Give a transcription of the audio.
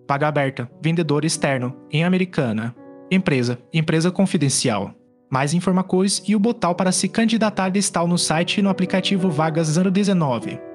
vaga aberta, vendedor externo, em Americana. Empresa confidencial. Mais informações e o botão para se candidatar está no site e no aplicativo Vagas 019.